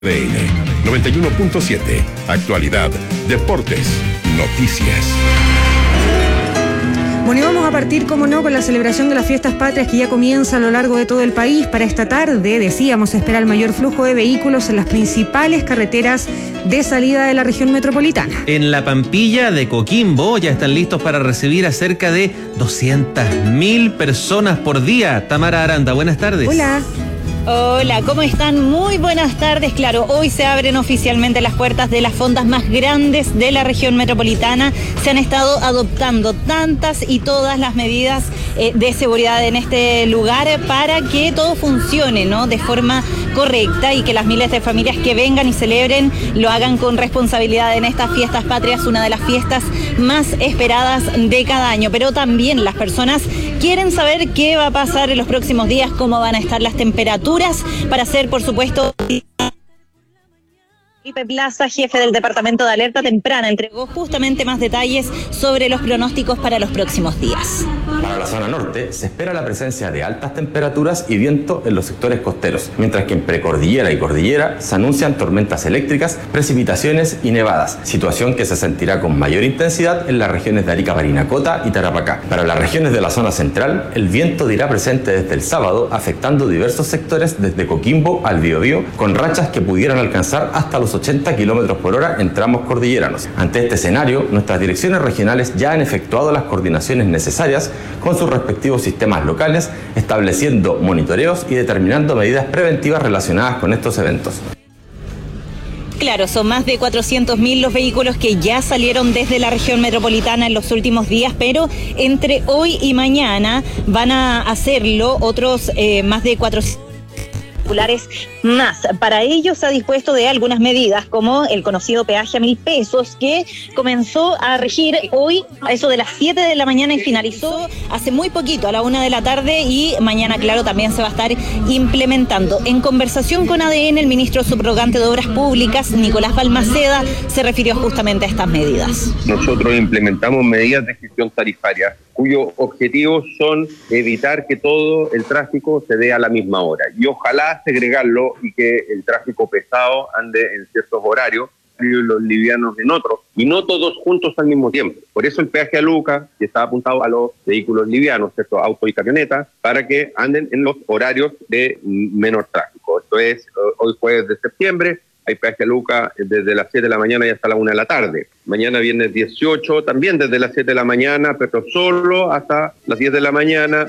ADN 91.7, actualidad, deportes, noticias. Bueno, y vamos a partir, como no, con la celebración de las fiestas patrias que ya comienza a lo largo de todo el país. Para esta tarde, decíamos, espera el mayor flujo de vehículos en las principales carreteras de salida de la región metropolitana. En la Pampilla de Coquimbo ya están listos para recibir a cerca de 200.000 personas por día. Tamara Aranda, buenas tardes. Hola. Hola, ¿cómo están? Muy buenas tardes. Claro, hoy se abren oficialmente las puertas de las fondas más grandes de la región metropolitana. Se han estado adoptando tantas y todas las medidas de seguridad en este lugar para que todo funcione, ¿no?, de forma correcta, y que las miles de familias que vengan y celebren lo hagan con responsabilidad en estas fiestas patrias, una de las fiestas más esperadas de cada año. Pero también las personas quieren saber qué va a pasar en los próximos días, cómo van a estar las temperaturas, para hacer, por supuesto. Felipe Plaza, jefe del Departamento de Alerta Temprana, entregó justamente más detalles sobre los pronósticos para los próximos días. Para la zona norte se espera la presencia de altas temperaturas y viento en los sectores costeros, mientras que en precordillera y cordillera se anuncian tormentas eléctricas, precipitaciones y nevadas, situación que se sentirá con mayor intensidad en las regiones de Arica, Parinacota y Tarapacá. Para las regiones de la zona central, el viento dirá presente desde el sábado, afectando diversos sectores desde Coquimbo al Biobío, con rachas que pudieran alcanzar hasta los 80 km por hora en tramos cordilleranos. Ante este escenario, nuestras direcciones regionales ya han efectuado las coordinaciones necesarias con sus respectivos sistemas locales, estableciendo monitoreos y determinando medidas preventivas relacionadas con estos eventos. Claro, son más de 400.000 los vehículos que ya salieron desde la región metropolitana en los últimos días, pero entre hoy y mañana van a hacerlo otros más de 400 más. Para ello se ha dispuesto de algunas medidas, como el conocido peaje a 1.000 pesos, que comenzó a regir hoy a eso de las 7 de la mañana y finalizó hace muy poquito, a la 1 de la tarde, y mañana, claro, también se va a estar implementando. En conversación con ADN, el ministro subrogante de Obras Públicas, Nicolás Balmaceda, se refirió justamente a estas medidas. Nosotros implementamos medidas de gestión tarifaria cuyos objetivos son evitar que todo el tráfico se dé a la misma hora y ojalá segregarlo y que el tráfico pesado ande en ciertos horarios y los livianos en otros, y no todos juntos al mismo tiempo. Por eso el peaje a Luca, que está apuntado a los vehículos livianos, ¿cierto?, autos y camionetas, para que anden en los horarios de menor tráfico. Esto es, hoy jueves de septiembre, hay peaje a Luca desde las 7 de la mañana y hasta la 1 de la tarde. Mañana viernes 18, también desde las 7 de la mañana, pero solo hasta las 10 de la mañana.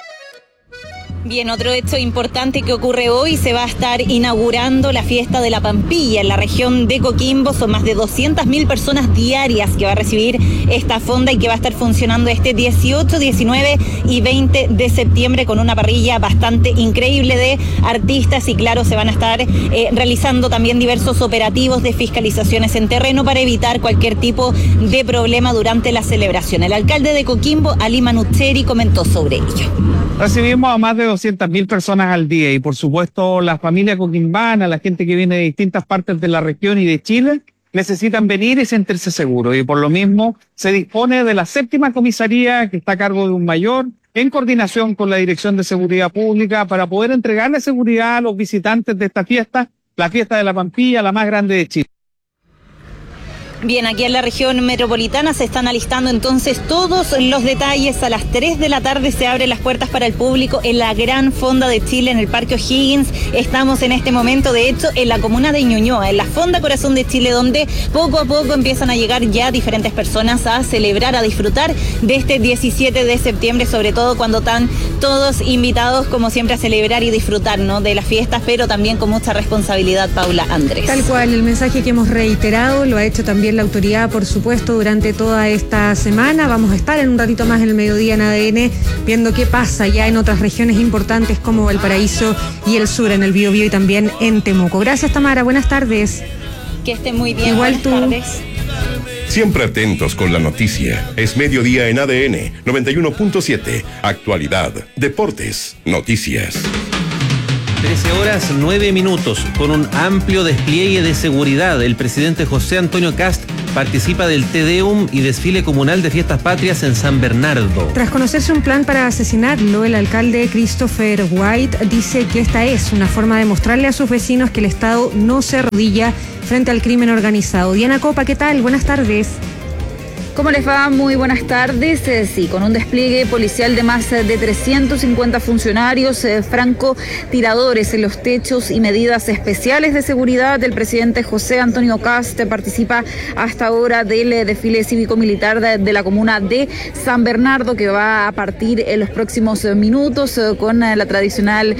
Bien, otro hecho importante que ocurre hoy, se va a estar inaugurando la fiesta de la Pampilla en la región de Coquimbo. Son más de 200.000 personas diarias que va a recibir esta fonda y que va a estar funcionando este 18, 19 y 20 de septiembre con una parrilla bastante increíble de artistas, y claro, se van a estar realizando también diversos operativos de fiscalizaciones en terreno para evitar cualquier tipo de problema durante la celebración. El alcalde de Coquimbo, Ali Manucheri, comentó sobre ello. Recibimos a más de 200.000 personas al día y, por supuesto, la familia coquimbana, la gente que viene de distintas partes de la región y de Chile, necesitan venir y sentirse seguros. Y por lo mismo se dispone de la 7ª comisaría, que está a cargo de un mayor, en coordinación con la Dirección de Seguridad Pública, para poder entregarle seguridad a los visitantes de esta fiesta, la fiesta de la Pampilla, la más grande de Chile. Bien, aquí en la región metropolitana se están alistando entonces todos los detalles. A las 3 de la tarde se abren las puertas para el público en la Gran Fonda de Chile, en el Parque O'Higgins. Estamos en este momento, de hecho, en la comuna de Ñuñoa, en la Fonda Corazón de Chile, donde poco a poco empiezan a llegar ya diferentes personas a celebrar, a disfrutar de este 17 de septiembre, sobre todo cuando están todos invitados, como siempre, a celebrar y disfrutar, ¿no?, de las fiestas, pero también con mucha responsabilidad, Paula Andrés. Tal cual, el mensaje que hemos reiterado lo ha hecho también la autoridad, por supuesto, durante toda esta semana. Vamos a estar en un ratito más en el mediodía en ADN viendo qué pasa ya en otras regiones importantes como Valparaíso y el sur, en el Biobío y también en Temuco. Gracias, Tamara, buenas tardes. Que estén muy bien. Igual buenas tú. tardes. Siempre atentos con la noticia. Es mediodía en ADN 91.7, actualidad, deportes, noticias. 13:09. Con un amplio despliegue de seguridad, el presidente José Antonio Kast participa del Te Deum y desfile comunal de fiestas patrias en San Bernardo. Tras conocerse un plan para asesinarlo, el alcalde Christopher White dice que esta es una forma de mostrarle a sus vecinos que el Estado no se arrodilla frente al crimen organizado. Diana Copa, ¿qué tal? Buenas tardes. ¿Cómo les va? Muy buenas tardes. Sí, con un despliegue policial de más de 350 funcionarios, francotiradores en los techos y medidas especiales de seguridad, el presidente José Antonio Kast participa hasta ahora del desfile cívico-militar de la comuna de San Bernardo, que va a partir en los próximos minutos con la tradicional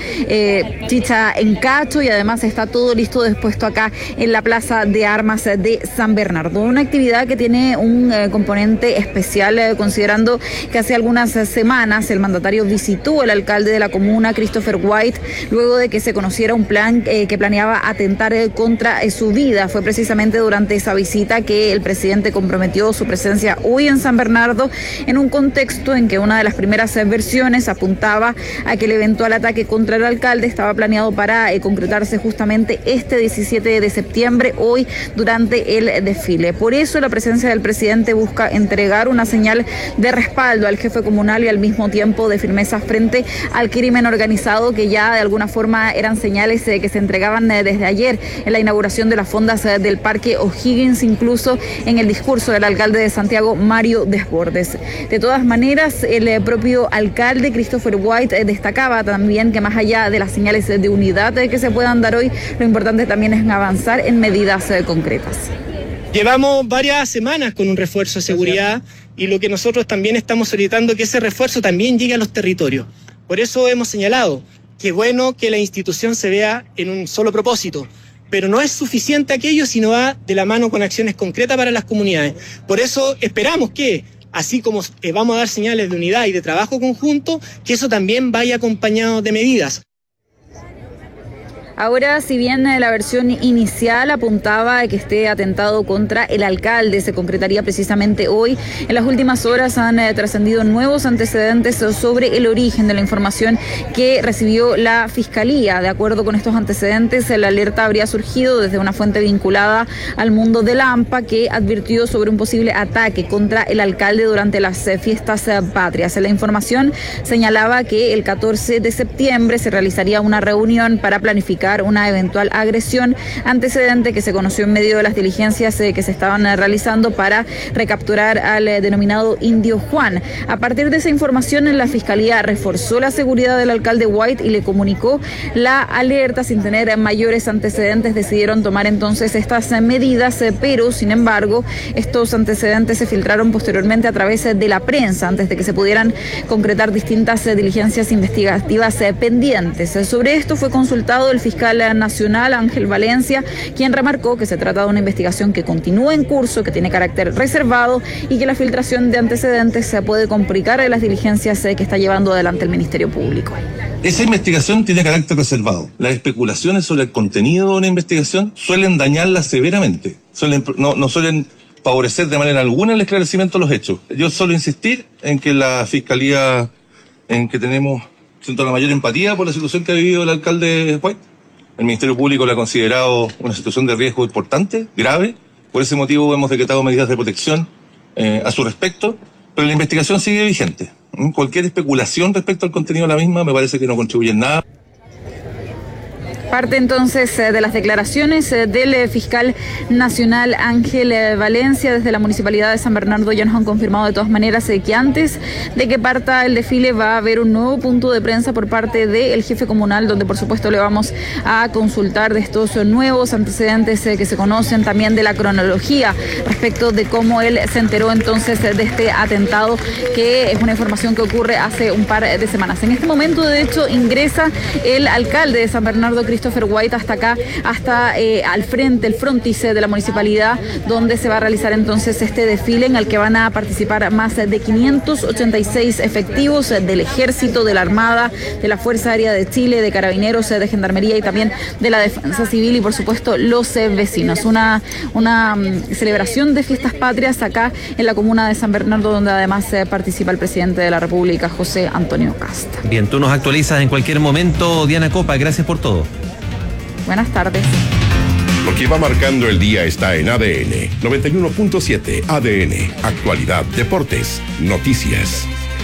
chicha en cacho, y además está todo listo dispuesto acá en la Plaza de Armas de San Bernardo. Una actividad que tiene un componente especial, considerando que hace algunas semanas el mandatario visitó al alcalde de la comuna, Christopher White, luego de que se conociera un plan que planeaba atentar contra su vida. Fue precisamente durante esa visita que el presidente comprometió su presencia hoy en San Bernardo, en un contexto en que una de las primeras versiones apuntaba a que el eventual ataque contra el alcalde estaba planeado para concretarse justamente este 17 de septiembre, hoy, durante el desfile. Por eso la presencia del presidente busca entregar una señal de respaldo al jefe comunal y al mismo tiempo de firmeza frente al crimen organizado, que ya de alguna forma eran señales que se entregaban desde ayer en la inauguración de las fondas del Parque O'Higgins, incluso en el discurso del alcalde de Santiago, Mario Desbordes. De todas maneras, el propio alcalde Christopher White destacaba también que más allá de las señales de unidad que se puedan dar hoy, lo importante también es avanzar en medidas concretas. Llevamos varias semanas con un refuerzo de seguridad y lo que nosotros también estamos solicitando es que ese refuerzo también llegue a los territorios. Por eso hemos señalado que es bueno que la institución se vea en un solo propósito, pero no es suficiente aquello si no va de la mano con acciones concretas para las comunidades. Por eso esperamos que, así como vamos a dar señales de unidad y de trabajo conjunto, que eso también vaya acompañado de medidas. Ahora, si bien la versión inicial apuntaba a que este atentado contra el alcalde se concretaría precisamente hoy, en las últimas horas han trascendido nuevos antecedentes sobre el origen de la información que recibió la Fiscalía. De acuerdo con estos antecedentes, la alerta habría surgido desde una fuente vinculada al mundo del AMPA, que advirtió sobre un posible ataque contra el alcalde durante las fiestas patrias. La información señalaba que el 14 de septiembre se realizaría una reunión para planificar una eventual agresión, antecedente que se conoció en medio de las diligencias que se estaban realizando para recapturar al denominado Indio Juan. A partir de esa información, la Fiscalía reforzó la seguridad del alcalde White y le comunicó la alerta. Sin tener mayores antecedentes, decidieron tomar entonces estas medidas, pero sin embargo estos antecedentes se filtraron posteriormente a través de la prensa antes de que se pudieran concretar distintas diligencias investigativas pendientes. Sobre esto fue consultado el fiscal nacional Ángel Valencia, quien remarcó que se trata de una investigación que continúa en curso, que tiene carácter reservado y que la filtración de antecedentes se puede complicar en las diligencias que está llevando adelante el Ministerio Público. Esa investigación tiene carácter reservado. Las especulaciones sobre el contenido de una investigación suelen dañarla severamente, no suelen favorecer de manera alguna el esclarecimiento de los hechos. Yo suelo insistir en que la Fiscalía, en que siento la mayor empatía por la situación que ha vivido el alcalde White. El Ministerio Público la ha considerado una situación de riesgo importante, grave. Por ese motivo hemos decretado medidas de protección a su respecto, pero la investigación sigue vigente. Cualquier especulación respecto al contenido de la misma me parece que no contribuye en nada. Parte entonces de las declaraciones del fiscal nacional Ángel Valencia. Desde la Municipalidad de San Bernardo ya nos han confirmado de todas maneras que antes de que parta el desfile va a haber un nuevo punto de prensa por parte del jefe comunal, donde por supuesto le vamos a consultar de estos nuevos antecedentes que se conocen, también de la cronología respecto de cómo él se enteró entonces de este atentado, que es una información que ocurre hace un par de semanas. En este momento, de hecho, ingresa el alcalde de San Bernardo, Christopher White, hasta acá, hasta al frente, el frontis de la municipalidad, donde se va a realizar entonces este desfile en el que van a participar más de 586 efectivos del Ejército, de la Armada, de la Fuerza Aérea de Chile, de Carabineros, de Gendarmería y también de la Defensa Civil y por supuesto los vecinos. Una celebración de fiestas patrias acá en la comuna de San Bernardo, donde además participa el presidente de la República, José Antonio Kast. Bien, tú nos actualizas en cualquier momento, Diana Copa, gracias por todo. Buenas tardes. Lo que va marcando el día está en ADN 91.7. ADN, actualidad, deportes, noticias.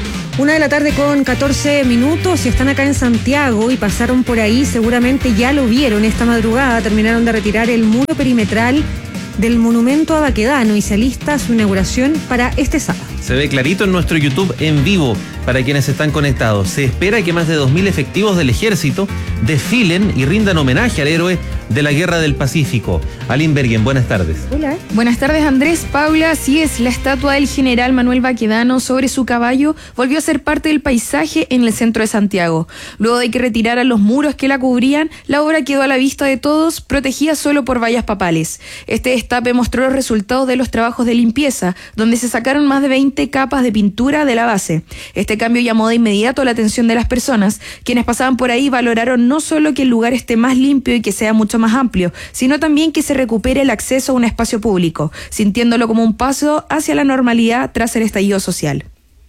1:14 p.m. Si están acá en Santiago y pasaron por ahí, seguramente ya lo vieron esta madrugada. Terminaron de retirar el muro perimetral del monumento a Baquedano y se alista su inauguración para este sábado. Se ve clarito en nuestro YouTube en vivo para quienes están conectados. Se espera que más de 2.000 efectivos del ejército desfilen y rindan homenaje al héroe de la Guerra del Pacífico. Aline Bergen, buenas tardes. Hola. Buenas tardes, Andrés. Paula, así es, la estatua del general Manuel Baquedano sobre su caballo volvió a ser parte del paisaje en el centro de Santiago. Luego de que retiraran los muros que la cubrían, la obra quedó a la vista de todos, protegida solo por vallas papales. Este destape mostró los resultados de los trabajos de limpieza, donde se sacaron más de 20 capas de pintura de la base. Este cambio llamó de inmediato la atención de las personas. Quienes pasaban por ahí valoraron no solo que el lugar esté más limpio y que sea mucho más amplio, sino también que se recupere el acceso a un espacio público, sintiéndolo como un paso hacia la normalidad tras el estallido social.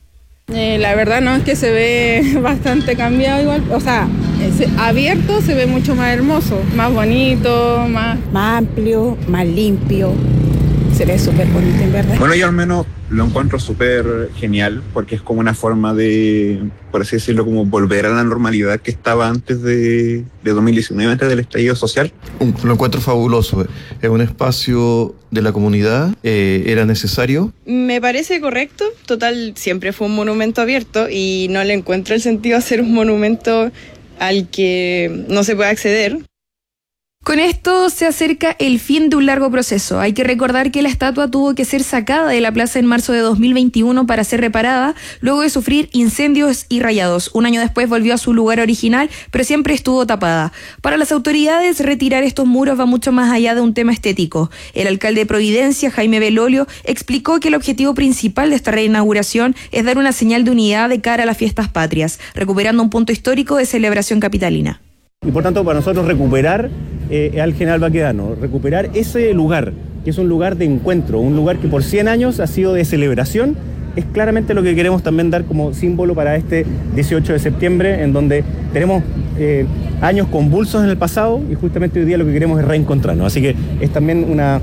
La verdad no, es que se ve bastante cambiado igual, o sea, abierto se ve mucho más hermoso, más bonito, más amplio, más limpio. Se ve súper bonito, en verdad. Bueno, yo al menos lo encuentro súper genial porque es como una forma de, por así decirlo, como volver a la normalidad que estaba antes de 2019, antes del estallido social. Lo encuentro fabuloso. Es un espacio de la comunidad, era necesario. Me parece correcto. Total, siempre fue un monumento abierto y no le encuentro el sentido a hacer un monumento al que no se puede acceder. Con esto se acerca el fin de un largo proceso. Hay que recordar que la estatua tuvo que ser sacada de la plaza en marzo de 2021 para ser reparada, luego de sufrir incendios y rayados. Un año después volvió a su lugar original, pero siempre estuvo tapada. Para las autoridades, retirar estos muros va mucho más allá de un tema estético. El alcalde de Providencia, Jaime Belolio, explicó que el objetivo principal de esta reinauguración es dar una señal de unidad de cara a las fiestas patrias, recuperando un punto histórico de celebración capitalina. Y por tanto, para nosotros recuperar al general Baquedano, recuperar ese lugar, que es un lugar de encuentro, un lugar que por 100 años ha sido de celebración, es claramente lo que queremos también dar como símbolo para este 18 de septiembre, en donde tenemos años convulsos en el pasado y justamente hoy día lo que queremos es reencontrarnos. Así que es también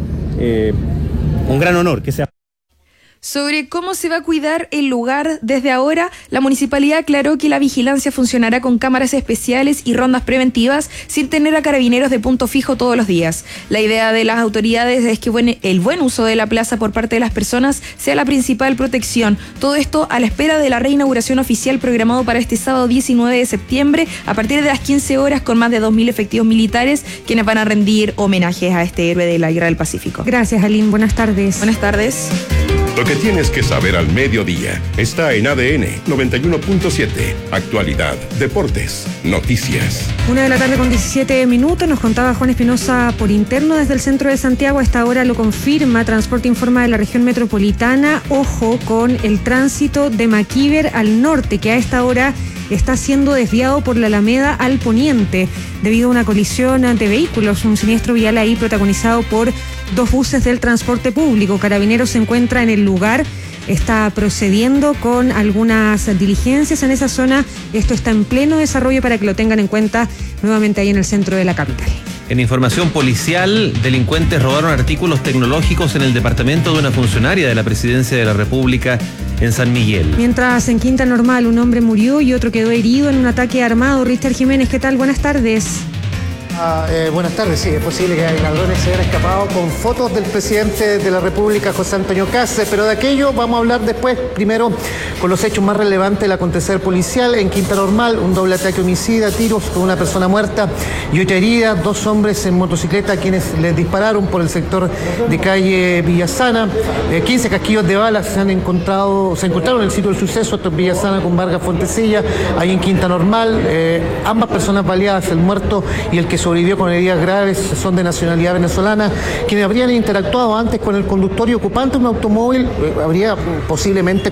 un gran honor que sea. Sobre cómo se va a cuidar el lugar desde ahora, la municipalidad aclaró que la vigilancia funcionará con cámaras especiales y rondas preventivas sin tener a carabineros de punto fijo todos los días. La idea de las autoridades es que el buen uso de la plaza por parte de las personas sea la principal protección. Todo esto a la espera de la reinauguración oficial programado para este sábado 19 de septiembre a partir de las 15 horas con más de 2.000 efectivos militares quienes van a rendir homenajes a este héroe de la Guerra del Pacífico. Gracias, Aline. Buenas tardes. Buenas tardes. Lo que tienes que saber al mediodía está en ADN 91.7. Actualidad, deportes, noticias. 1:17 p.m. Nos contaba Juan Espinosa por interno desde el centro de Santiago. A esta hora lo confirma. Transporte informa de la región metropolitana. Ojo con el tránsito de Maquíver al norte, que a esta hora está siendo desviado por la Alameda al poniente debido a una colisión de vehículos, un siniestro vial ahí protagonizado por 2 buses del transporte público. Carabineros se encuentra en el lugar, está procediendo con algunas diligencias en esa zona. Esto está en pleno desarrollo para que lo tengan en cuenta nuevamente ahí en el centro de la capital. En información policial, delincuentes robaron artículos tecnológicos en el departamento de una funcionaria de la Presidencia de la República en San Miguel. Mientras en Quinta Normal un hombre murió y otro quedó herido en un ataque armado. Richter Jiménez, ¿qué tal? Buenas tardes. Buenas tardes, sí, es posible que ladrones se hayan escapado con fotos del presidente de la República, José Antonio Kast, pero de aquello vamos a hablar después. Primero, con los hechos más relevantes del acontecer policial en Quinta Normal, un doble ataque homicida, tiros con una persona muerta y 8 heridas, 2 hombres en motocicleta quienes les dispararon por el sector de calle Villasana, 15 casquillos de balas se encontraron en el sitio del suceso, esto es Villasana con Vargas Fontecilla, ahí en Quinta Normal, ambas personas baleadas, el muerto y el que sobrevivió con heridas graves son de nacionalidad venezolana, quienes habrían interactuado antes con el conductor y ocupante de un automóvil, habría posiblemente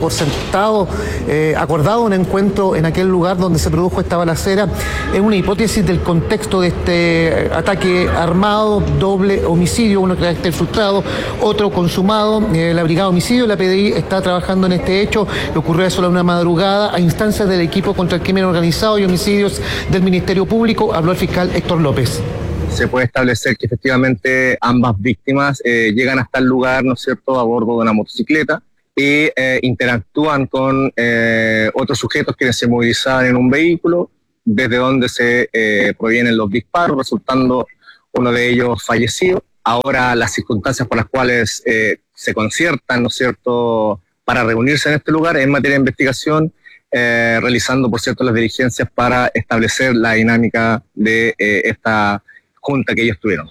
acordado un encuentro en aquel lugar donde se produjo esta balacera. Es una hipótesis del contexto de este ataque armado, doble homicidio, uno que carácter frustrado, otro consumado. La Brigada de Homicidio, la PDI, está trabajando en este hecho, que ocurrió a eso a una madrugada, a instancias del equipo contra el crimen organizado y homicidios del Ministerio Público. Habló el fiscal Héctor López. se puede establecer que efectivamente ambas víctimas llegan hasta el lugar, ¿no es cierto?, a bordo de una motocicleta y interactúan con otros sujetos que se movilizaban en un vehículo, desde donde se provienen los disparos, resultando uno de ellos fallecido. Ahora las circunstancias por las cuales se conciertan, ¿no es cierto?, para reunirse en este lugar en materia de investigación, realizando, por cierto, las diligencias para establecer la dinámica de esta junta que ellos tuvieron.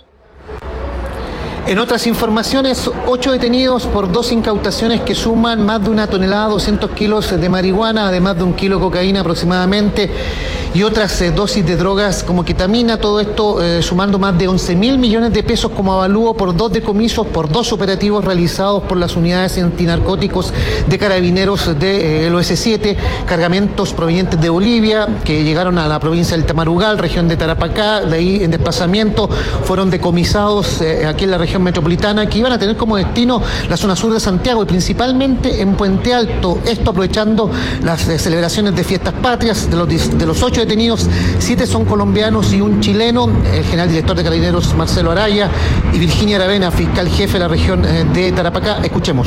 En otras informaciones, 8 detenidos por 2 incautaciones que suman más de 1 tonelada, 200 kilos de marihuana, además de 1 kilo de cocaína aproximadamente, y otras dosis de drogas como ketamina, todo esto sumando más de 11.000 millones de pesos como avalúo por 2 decomisos, por 2 operativos realizados por las unidades antinarcóticos de carabineros del OS7, cargamentos provenientes de Bolivia que llegaron a la provincia del Tamarugal, región de Tarapacá, de ahí en desplazamiento fueron decomisados aquí en la región metropolitana, que iban a tener como destino la zona sur de Santiago y principalmente en Puente Alto, esto aprovechando las celebraciones de fiestas patrias. De los 8 detenidos, 7 son colombianos y 1 chileno, el general director de Carabineros Marcelo Araya y Virginia Aravena, fiscal jefe de la región de Tarapacá. Escuchemos.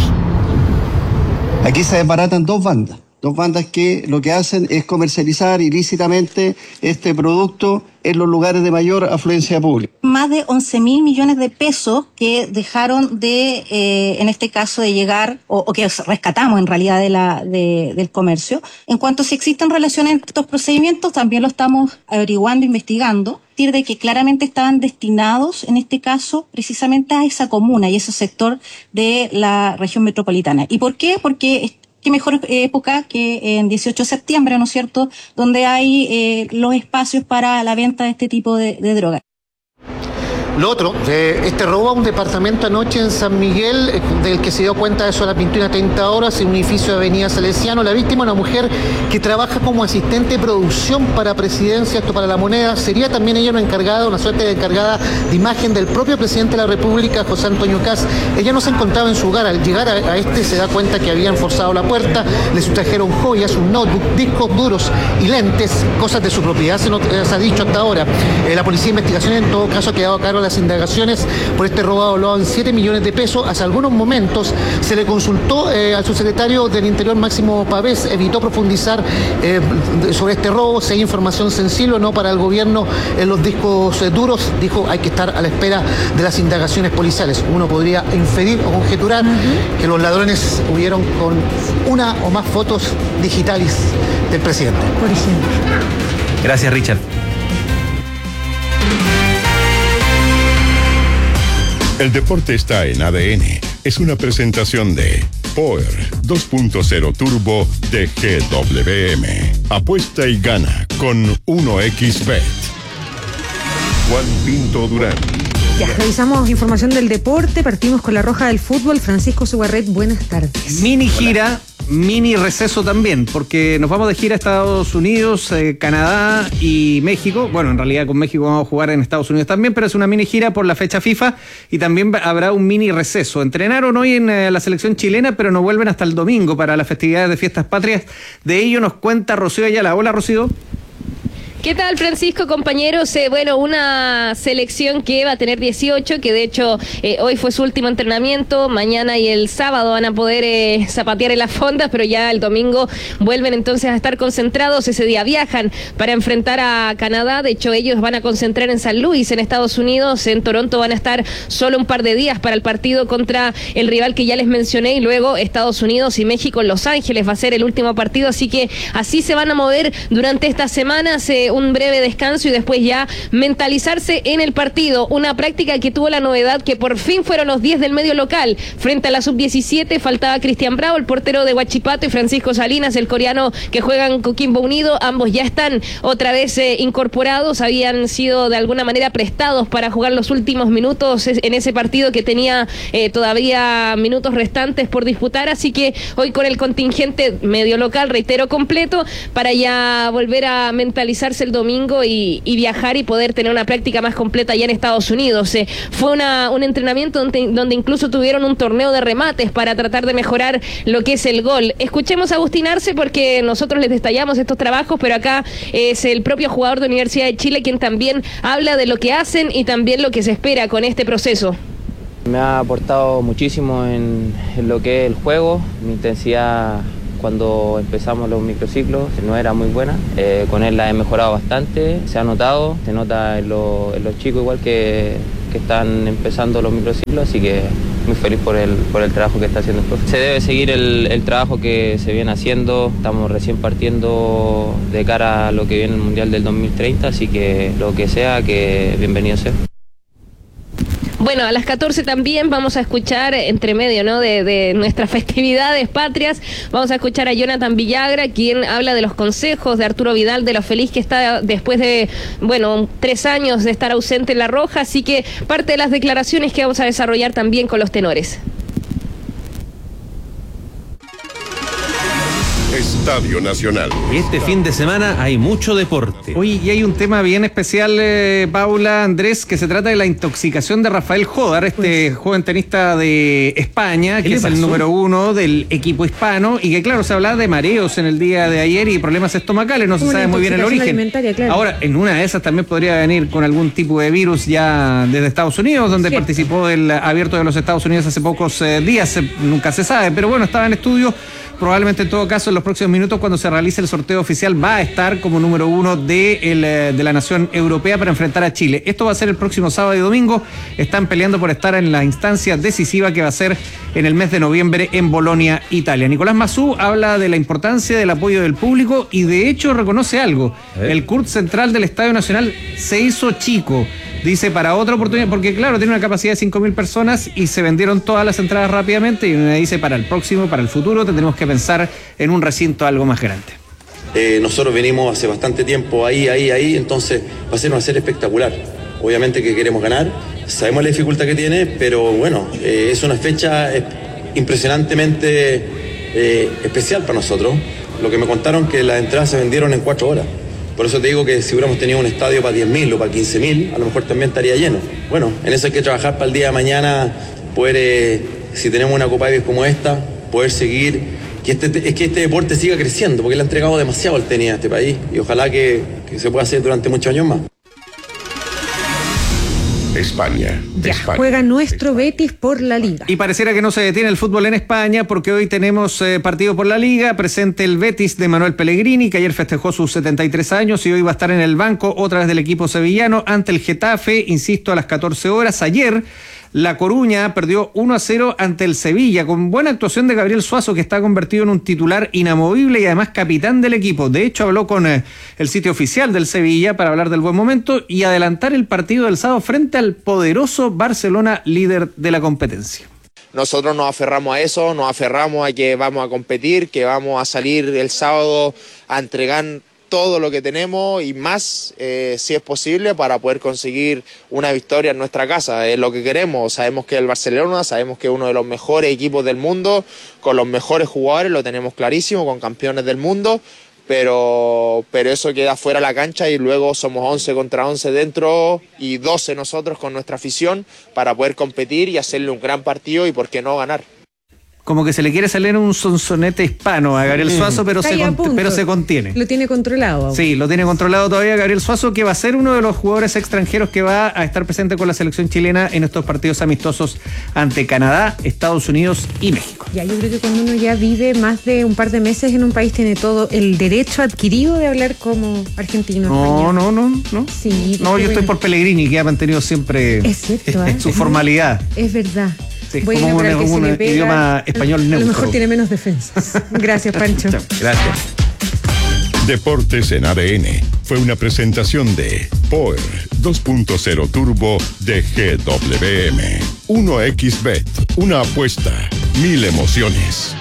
Aquí se desbaratan 2 bandas que lo que hacen es comercializar ilícitamente este producto en los lugares de mayor afluencia pública. Más de 11.000 millones de pesos que dejaron de, en este caso, de llegar, o que rescatamos en realidad del comercio. En cuanto a si existen relaciones entre estos procedimientos, también lo estamos averiguando, investigando, de que claramente estaban destinados, en este caso, precisamente a esa comuna y ese sector de la región metropolitana. ¿Y por qué? Porque qué mejor época que en 18 de septiembre, ¿no es cierto?, donde hay los espacios para la venta de este tipo de drogas. Lo otro, este robo a un departamento anoche en San Miguel, del que se dio cuenta eso a las 21:30 en un edificio de Avenida Salesiano. La víctima, una mujer que trabaja como asistente de producción para Presidencia, esto para La Moneda. Sería también ella una suerte de encargada de imagen del propio presidente de la República, José Antonio Kast. Ella no se encontraba en su hogar. Al llegar a este se da cuenta que habían forzado la puerta, le sustrajeron joyas, un notebook, discos duros y lentes, cosas de su propiedad, se ha dicho hasta ahora. La Policía de Investigaciones en todo caso ha quedado a cargo las indagaciones por este robo hablado en 7 millones de pesos. Hace algunos momentos se le consultó al subsecretario del Interior, Máximo Pavés, evitó profundizar sobre este robo, si hay información sensible o no para el gobierno en los discos duros. Dijo, hay que estar a la espera de las indagaciones policiales. Uno podría inferir o conjeturar que los ladrones hubieron con 1 o más fotos digitales del presidente. Por ejemplo. Gracias, Richard. El deporte está en ADN. Es una presentación de Power 2.0 Turbo de GWM. Apuesta y gana con 1xBet. Juan Pinto Durán. Ya, revisamos información del deporte. Partimos con la roja del fútbol. Francisco Sugarret, buenas tardes. Mini gira. Mini receso también, porque nos vamos de gira a Estados Unidos, Canadá y México. Bueno, en realidad con México vamos a jugar en Estados Unidos también, pero es una mini gira por la fecha FIFA y también habrá un mini receso. Entrenaron hoy en la selección chilena, pero no vuelven hasta el domingo para las festividades de Fiestas Patrias. De ello nos cuenta Rocío Ayala. Hola, Rocío. ¿Qué tal, Francisco, compañeros? Bueno, una selección que va a tener 18, que de hecho hoy fue su último entrenamiento, mañana y el sábado van a poder zapatear en las fondas, pero ya el domingo vuelven entonces a estar concentrados. Ese día viajan para enfrentar a Canadá. De hecho, ellos van a concentrar en San Luis, en Estados Unidos. En Toronto van a estar solo un par de días para el partido contra el rival que ya les mencioné, y luego Estados Unidos y México en Los Ángeles va a ser el último partido, así que así se van a mover durante estas semanas. Un breve descanso y después ya mentalizarse en el partido. Una práctica que tuvo la novedad que por fin fueron los 10 del medio local. Frente a la sub-17 faltaba Cristian Bravo, el portero de Huachipato, y Francisco Salinas, el coreano que juega en Coquimbo Unido. Ambos ya están otra vez incorporados. Habían sido de alguna manera prestados para jugar los últimos minutos en ese partido que tenía todavía minutos restantes por disputar. Así que hoy con el contingente medio local, reitero, completo, para ya volver a mentalizarse el domingo y viajar y poder tener una práctica más completa allá en Estados Unidos. Fue un entrenamiento donde incluso tuvieron un torneo de remates para tratar de mejorar lo que es el gol. Escuchemos a Agustín Arce porque nosotros les detallamos estos trabajos, pero acá es el propio jugador de Universidad de Chile quien también habla de lo que hacen y también lo que se espera con este proceso. Me ha aportado muchísimo en lo que es el juego. Mi intensidad cuando empezamos los microciclos no era muy buena. Con él la he mejorado bastante, se ha notado, se nota en los chicos igual que están empezando los microciclos, así que muy feliz por el trabajo que está haciendo el profe. Se debe seguir el trabajo que se viene haciendo, estamos recién partiendo de cara a lo que viene el Mundial del 2030, así que lo que sea, que bienvenido sea. Bueno, a las 14 también vamos a escuchar, entre medio, ¿no?, de nuestras festividades patrias, vamos a escuchar a Jonathan Villagra, quien habla de los consejos de Arturo Vidal, de lo feliz que está después de, 3 años de estar ausente en La Roja, así que parte de las declaraciones que vamos a desarrollar también con los tenores. Estadio Nacional. Este fin de semana hay mucho deporte. Oye, y hay un tema bien especial, Paula, Andrés, que se trata de la intoxicación de Rafael Jódar, joven tenista de España, que es el número 1 del equipo hispano, y que claro, se hablaba de mareos en el día de ayer y problemas estomacales, no se sabe muy bien el origen. Claro. Ahora, en una de esas también podría venir con algún tipo de virus ya desde Estados Unidos, donde participó el Abierto de los Estados Unidos hace pocos días, nunca se sabe, pero bueno, estaba en estudio. Probablemente en todo caso en los próximos minutos cuando se realice el sorteo oficial va a estar como número 1 de la nación europea para enfrentar a Chile. Esto va a ser el próximo sábado y domingo. Están peleando por estar en la instancia decisiva que va a ser en el mes de noviembre en Bolonia, Italia. Nicolás Massú habla de la importancia del apoyo del público y de hecho reconoce algo. El CURT central del Estadio Nacional se hizo chico. Dice, para otra oportunidad, porque claro, tiene una capacidad de 5.000 personas y se vendieron todas las entradas rápidamente, y me dice, para el próximo, para el futuro, tendremos que pensar en un recinto algo más grande. Nosotros venimos hace bastante tiempo ahí, entonces va a ser una serie espectacular. Obviamente que queremos ganar, sabemos la dificultad que tiene, pero bueno, es una fecha impresionantemente especial para nosotros. Lo que me contaron que las entradas se vendieron en 4 horas. Por eso te digo que si hubiéramos tenido un estadio para 10.000 o para 15.000, a lo mejor también estaría lleno. Bueno, en eso hay que trabajar para el día de mañana, poder, si tenemos una Copa Davis como esta, poder seguir, que este deporte siga creciendo, porque le ha entregado demasiado al tenis a este país y ojalá que se pueda hacer durante muchos años más. España. Juega nuestro Betis por la Liga. Y pareciera que no se detiene el fútbol en España porque hoy tenemos partido por la Liga, presente el Betis de Manuel Pellegrini, que ayer festejó sus 73 años y hoy va a estar en el banco otra vez del equipo sevillano ante el Getafe, insisto, a las 14 horas. Ayer La Coruña perdió 1-0 ante el Sevilla, con buena actuación de Gabriel Suazo, que está convertido en un titular inamovible y además capitán del equipo. De hecho, habló con el sitio oficial del Sevilla para hablar del buen momento y adelantar el partido del sábado frente al poderoso Barcelona, líder de la competencia. Nosotros nos aferramos a eso, nos aferramos a que vamos a competir, que vamos a salir el sábado a entregar todo lo que tenemos y más, si es posible, para poder conseguir una victoria en nuestra casa. Es lo que queremos. Sabemos que el Barcelona, sabemos que es uno de los mejores equipos del mundo, con los mejores jugadores, lo tenemos clarísimo, con campeones del mundo, pero eso queda fuera de la cancha y luego somos 11 contra 11 dentro y 12 nosotros con nuestra afición para poder competir y hacerle un gran partido y por qué no ganar. Como que se le quiere salir un sonsonete hispano a Gabriel Suazo, pero se contiene. Lo tiene controlado. Sí, lo tiene controlado todavía Gabriel Suazo, que va a ser uno de los jugadores extranjeros que va a estar presente con la selección chilena en estos partidos amistosos ante Canadá, Estados Unidos y México. Ya, yo creo que cuando uno ya vive más de un par de meses en un país, tiene todo el derecho adquirido de hablar como argentino. No. Sí. No, yo estoy por Pellegrini, que ha mantenido siempre su formalidad. Es verdad. Sí, bueno, como un idioma español neutro. A lo mejor tiene menos defensas. Gracias, Pancho. Gracias. Deportes en ADN fue una presentación de Power 2.0 Turbo de GWM. 1xBet, una apuesta, 1000 emociones.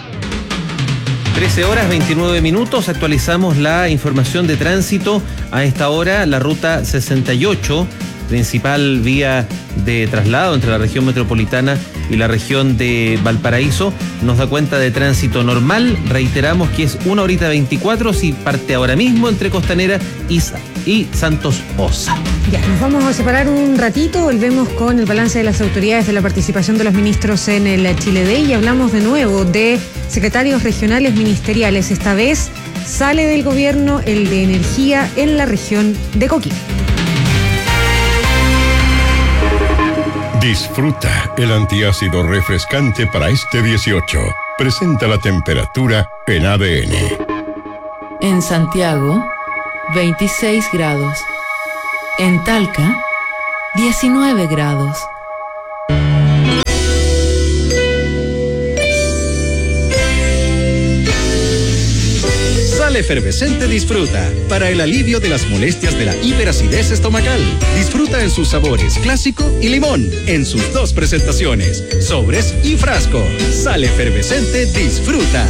13 horas 29 minutos, actualizamos la información de tránsito. A esta hora, la ruta 68 principal vía de traslado entre la región metropolitana y la región de Valparaíso, nos da cuenta de tránsito normal. Reiteramos que es 1 horita 24 si parte ahora mismo entre Costanera y Santos Osa. Ya, nos vamos a separar un ratito, volvemos con el balance de las autoridades de la participación de los ministros en el Chile Day y hablamos de nuevo de secretarios regionales ministeriales. Esta vez sale del gobierno el de energía en la región de Coquimbo. Disfruta el antiácido refrescante para este 18. Presenta la temperatura en ADN. En Santiago, 26 grados. En Talca, 19 grados. Sal Efervescente Disfruta, para el alivio de las molestias de la hiperacidez estomacal. Disfruta en sus sabores clásico y limón, en sus 2 presentaciones, sobres y frasco. Sal Efervescente Disfruta.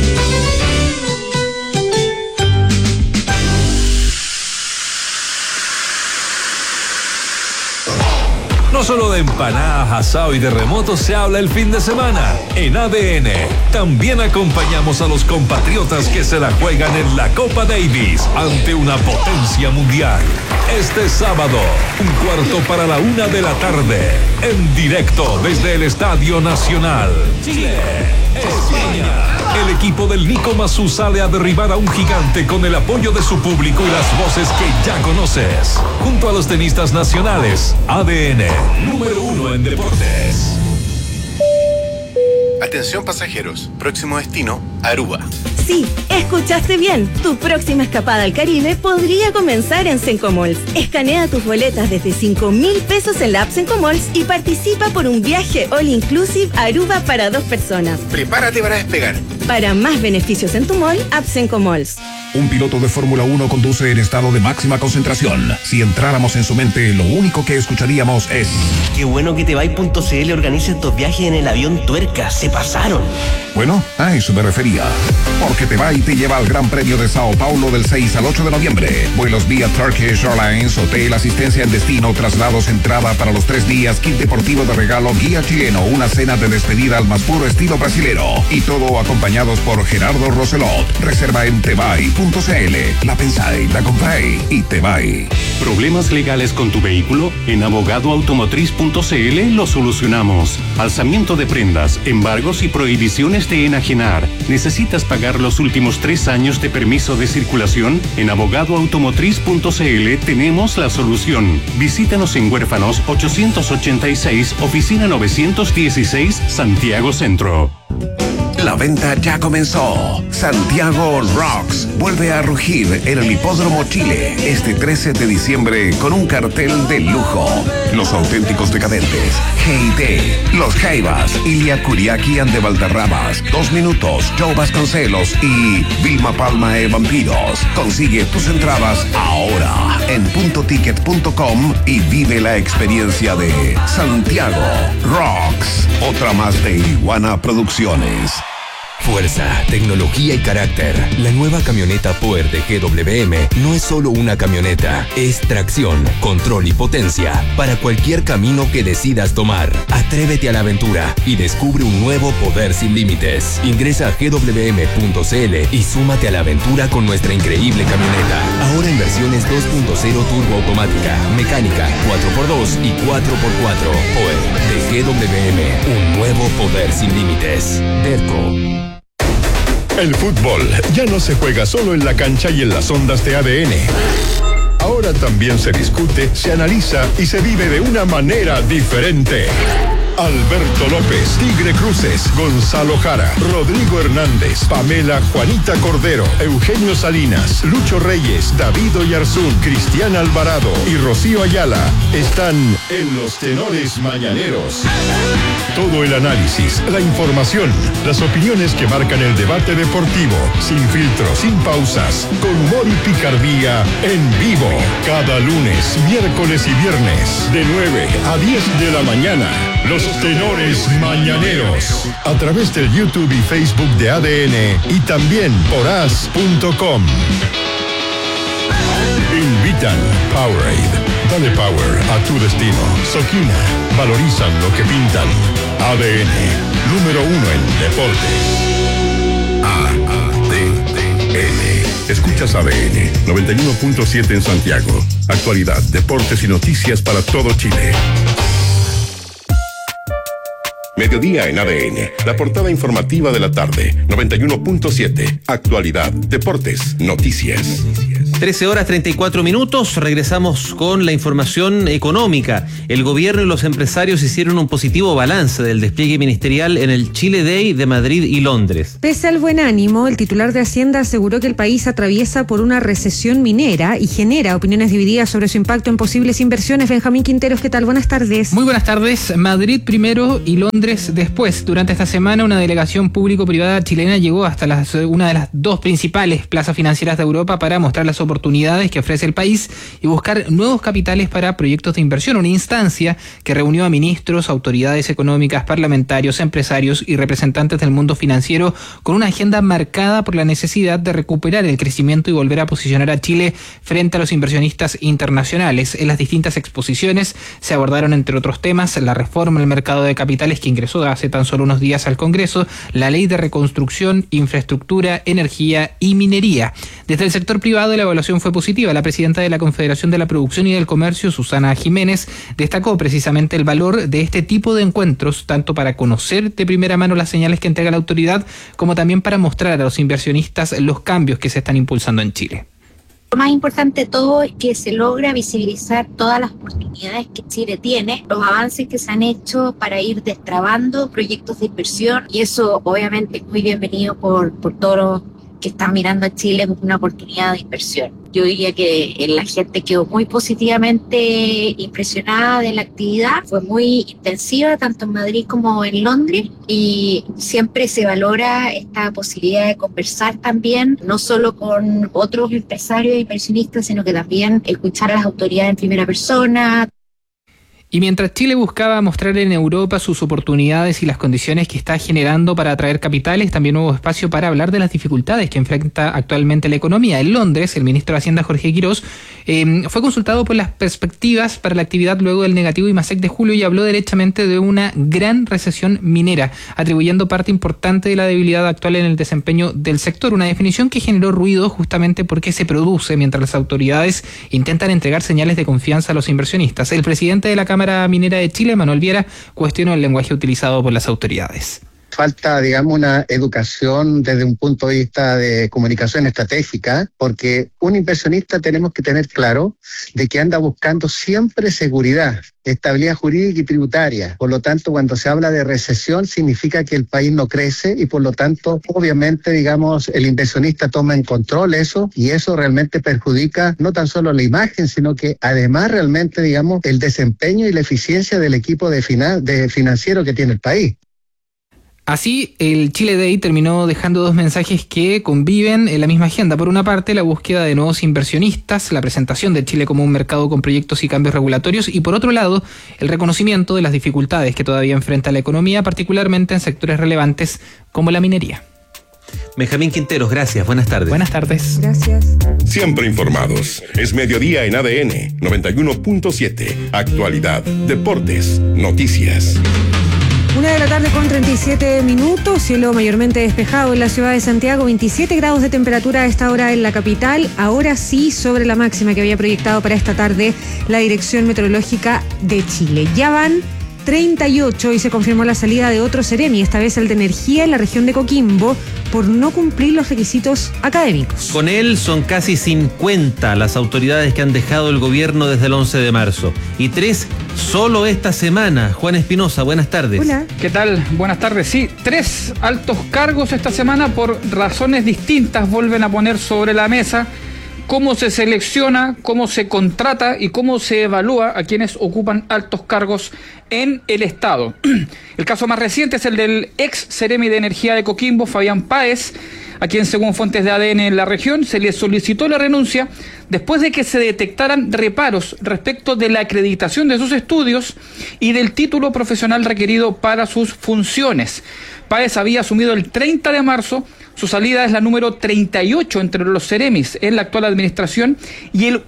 No solo de empanadas, asado y terremotos se habla el fin de semana. En ADN también acompañamos a los compatriotas que se la juegan en la Copa Davis ante una potencia mundial. Este sábado, 1:15 p.m, en directo desde el Estadio Nacional. Chile, España. El equipo del Nico Massú sale a derribar a un gigante con el apoyo de su público y las voces que ya conoces. Junto a los tenistas nacionales, ADN, número 1 en deportes. Atención pasajeros, próximo destino, Aruba. Sí, escuchaste bien. Tu próxima escapada al Caribe podría comenzar en Sencomalls. Escanea tus boletas desde 5.000 pesos en la app Sencomalls y participa por un viaje all inclusive a Aruba para 2 personas. Prepárate para despegar. Para más beneficios en tu mall, app Sencomalls. Un piloto de Fórmula 1 conduce en estado de máxima concentración. Si entráramos en su mente, lo único que escucharíamos es: qué bueno que Tebay.cl organice estos viajes en el avión Tuerca. Se pasaron. Bueno, a eso me refería. Porque Tebay te lleva al Gran Premio de Sao Paulo del 6 al 8 de noviembre. Vuelos vía Turkish Airlines, hotel, asistencia en destino, traslados, entrada para los 3 días, kit deportivo de regalo, guía chileno, una cena de despedida al más puro estilo brasilero. Y todo acompañados por Gerardo Roselot. Reserva en Tebay.cl. La pensáis, la compráis y Tebay. ¿Problemas legales con tu vehículo? En abogadoautomotriz.cl lo solucionamos. Alzamiento de prendas, embargos y prohibiciones de enajenar. ¿Necesitas pagar los últimos 3 años de permiso de circulación? En abogadoautomotriz.cl tenemos la solución. Visítanos en Huérfanos 886, oficina 916, Santiago Centro. La venta ya comenzó. Santiago Rocks vuelve a rugir en el Hipódromo Chile este 13 de diciembre con un cartel de lujo. Los auténticos decadentes, G&T, Los Jaivas, Ilia Kuriaki and de Valderramas, 2 Minutos, Joe Vasconcelos y Vilma Palma e Vampiros. Consigue tus entradas ahora en puntoticket.com y vive la experiencia de Santiago Rocks. Otra más de Iguana Producciones. Fuerza, tecnología y carácter. La nueva camioneta Power de GWM no es solo una camioneta, es tracción, control y potencia para cualquier camino que decidas tomar. Atrévete a la aventura y descubre un nuevo poder sin límites. Ingresa a gwm.cl y súmate a la aventura con nuestra increíble camioneta. Ahora en versiones 2.0 turbo automática, mecánica, 4x2 y 4x4. Power de GWM, un nuevo poder sin límites. Derco. El fútbol ya no se juega solo en la cancha y en las ondas de ADN. Ahora también se discute, se analiza y se vive de una manera diferente. Alberto López, Tigre Cruces, Gonzalo Jara, Rodrigo Hernández, Pamela Juanita Cordero, Eugenio Salinas, Lucho Reyes, David Oyarzún, Cristian Alvarado y Rocío Ayala están en los Tenores Mañaneros. Todo el análisis, la información, las opiniones que marcan el debate deportivo, sin filtros, sin pausas, con humor y picardía, en vivo. Cada lunes, miércoles y viernes, de 9 a 10 de la mañana. Los Tenores Mañaneros, a través del YouTube y Facebook de ADN y también por as.com. Invitan Powerade. Dale power a tu destino. Soquina. Valorizan lo que pintan. ADN. Número 1 en deportes. ADN. Escuchas ADN 91.7 en Santiago. Actualidad, deportes y noticias para todo Chile. Mediodía en ADN, la portada informativa de la tarde, 91.7, actualidad, deportes, noticias. 13:34. Regresamos con la información económica. El gobierno y los empresarios hicieron un positivo balance del despliegue ministerial en el Chile Day de Madrid y Londres. Pese al buen ánimo, el titular de Hacienda aseguró que el país atraviesa por una recesión minera y genera opiniones divididas sobre su impacto en posibles inversiones. Benjamín Quinteros, ¿qué tal? Buenas tardes. Muy buenas tardes. Madrid primero y Londres después. Durante esta semana, una delegación público-privada chilena llegó hasta una de las dos principales plazas financieras de Europa para mostrar las oportunidades que ofrece el país y buscar nuevos capitales para proyectos de inversión. Una instancia que reunió a ministros, autoridades económicas, parlamentarios, empresarios y representantes del mundo financiero con una agenda marcada por la necesidad de recuperar el crecimiento y volver a posicionar a Chile frente a los inversionistas internacionales. En las distintas exposiciones se abordaron, entre otros temas, la reforma del mercado de capitales que ingresó hace tan solo unos días al Congreso, la ley de reconstrucción, infraestructura, energía y minería. Desde el sector privado la evaluación fue positiva. La presidenta de la Confederación de la Producción y del Comercio, Susana Jiménez, destacó precisamente el valor de este tipo de encuentros, tanto para conocer de primera mano las señales que entrega la autoridad, como también para mostrar a los inversionistas los cambios que se están impulsando en Chile. Lo más importante de todo es que se logra visibilizar todas las oportunidades que Chile tiene, los avances que se han hecho para ir destrabando proyectos de inversión, y eso obviamente es muy bienvenido por todos los que están mirando a Chile como una oportunidad de inversión. Yo diría que la gente quedó muy positivamente impresionada de la actividad, fue muy intensiva tanto en Madrid como en Londres, y siempre se valora esta posibilidad de conversar también, no solo con otros empresarios e inversionistas, sino que también escuchar a las autoridades en primera persona. Y mientras Chile buscaba mostrar en Europa sus oportunidades y las condiciones que está generando para atraer capitales, también hubo espacio para hablar de las dificultades que enfrenta actualmente la economía. En Londres, el ministro de Hacienda, Jorge Quirós, fue consultado por las perspectivas para la actividad luego del negativo IMASEC de julio y habló derechamente de una gran recesión minera, atribuyendo parte importante de la debilidad actual en el desempeño del sector. Una definición que generó ruido justamente porque se produce mientras las autoridades intentan entregar señales de confianza a los inversionistas. El presidente de la Cámara Minera de Chile, Manuel Viera, cuestionó el lenguaje utilizado por las autoridades. Falta, digamos, una educación desde un punto de vista de comunicación estratégica, porque un inversionista tenemos que tener claro de que anda buscando siempre seguridad, estabilidad jurídica y tributaria. Por lo tanto, cuando se habla de recesión, significa que el país no crece y por lo tanto, obviamente, digamos, el inversionista toma en control eso, y eso realmente perjudica no tan solo la imagen, sino que además realmente, digamos, el desempeño y la eficiencia del equipo de financiero que tiene el país. Así, el Chile Day terminó dejando dos mensajes que conviven en la misma agenda. Por una parte, la búsqueda de nuevos inversionistas, la presentación de Chile como un mercado con proyectos y cambios regulatorios, y por otro lado, el reconocimiento de las dificultades que todavía enfrenta la economía, particularmente en sectores relevantes como la minería. Benjamín Quinteros, gracias. Buenas tardes. Buenas tardes. Gracias. Siempre informados. Es mediodía en ADN 91.7. Actualidad, deportes, noticias. 1:37 p.m, cielo mayormente despejado en la ciudad de Santiago, 27 grados de temperatura a esta hora en la capital, ahora sí sobre la máxima que había proyectado para esta tarde la Dirección Meteorológica de Chile. Ya van 38 y se confirmó la salida de otro Ceremi, esta vez el de energía en la región de Coquimbo, por no cumplir los requisitos académicos. Con él son casi 50 las autoridades que han dejado el gobierno desde el 11 de marzo. Y 3 solo esta semana. Juan Espinosa, buenas tardes. Hola. ¿Qué tal? Buenas tardes. Sí, 3 altos cargos esta semana por razones distintas vuelven a poner sobre la mesa cómo se selecciona, cómo se contrata y cómo se evalúa a quienes ocupan altos cargos en el Estado. El caso más reciente es el del ex Ceremi de Energía de Coquimbo, Fabián Páez. a quien, según fuentes de ADN en la región, se le solicitó la renuncia después de que se detectaran reparos respecto de la acreditación de sus estudios y del título profesional requerido para sus funciones. Páez había asumido el 30 de marzo. Su salida es la número 38 entre los Ceremis en la actual administración y el